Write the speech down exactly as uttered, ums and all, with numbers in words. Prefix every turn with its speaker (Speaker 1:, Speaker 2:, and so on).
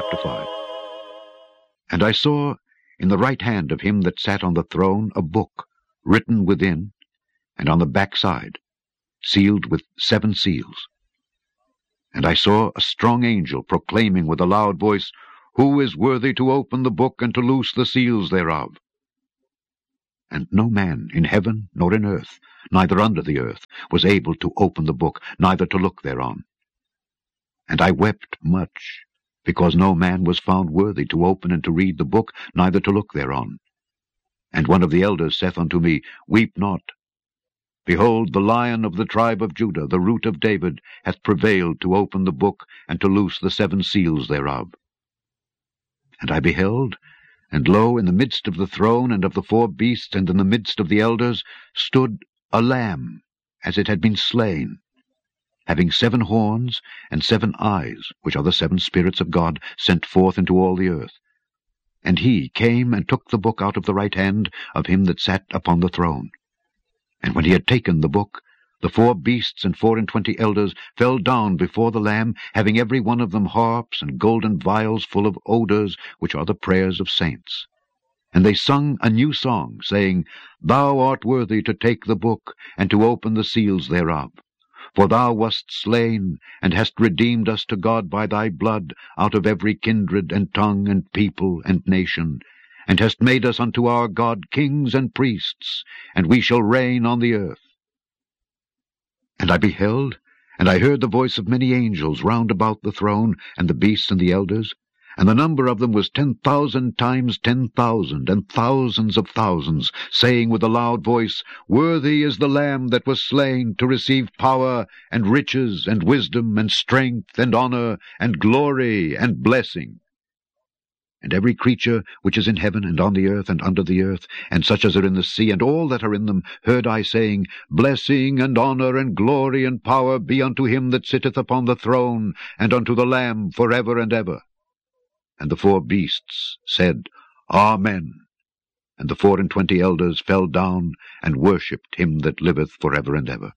Speaker 1: chapter five. And I saw in the right hand of him that sat on the throne a book written within, and on the backside, sealed with seven seals. And I saw a strong angel proclaiming with a loud voice, Who is worthy to open the book and to loose the seals thereof? And no man in heaven nor in earth, neither under the earth, was able to open the book, neither to look thereon. And I wept much, because no man was found worthy to open and to read the book, neither to look thereon. And one of the elders saith unto me, Weep not. Behold, the Lion of the tribe of Judah, the root of David, hath prevailed to open the book, and to loose the seven seals thereof. And I beheld, and lo, in the midst of the throne and of the four beasts, and in the midst of the elders, stood a lamb, as it had been slain, having seven horns and seven eyes, which are the seven spirits of God, sent forth into all the earth. And he came and took the book out of the right hand of him that sat upon the throne. And when he had taken the book, the four beasts and four and twenty elders fell down before the Lamb, having every one of them harps and golden vials full of odors, which are the prayers of saints. And they sung a new song, saying, Thou art worthy to take the book, and to open the seals thereof. For thou wast slain, and hast redeemed us to God by thy blood, out of every kindred, and tongue, and people, and nation, and hast made us unto our God kings and priests, and we shall reign on the earth. And I beheld, and I heard the voice of many angels round about the throne, and the beasts and the elders, and the number of them was ten thousand times ten thousand, and thousands of thousands, saying with a loud voice, Worthy is the Lamb that was slain to receive power, and riches, and wisdom, and strength, and honor, and glory, and blessing. And every creature which is in heaven, and on the earth, and under the earth, and such as are in the sea, and all that are in them, heard I saying, Blessing, and honor, and glory, and power be unto him that sitteth upon the throne, and unto the Lamb for ever and ever. And the four beasts said, Amen. And the four and twenty elders fell down, and worshipped him that liveth for ever and ever.